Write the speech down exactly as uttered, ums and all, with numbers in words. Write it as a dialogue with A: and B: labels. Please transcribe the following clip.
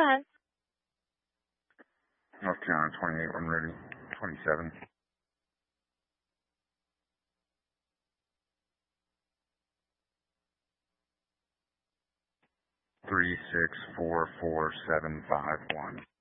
A: ahead.
B: North Carolina twenty-eight, when ready. twenty-seven. Three six four four seven five one.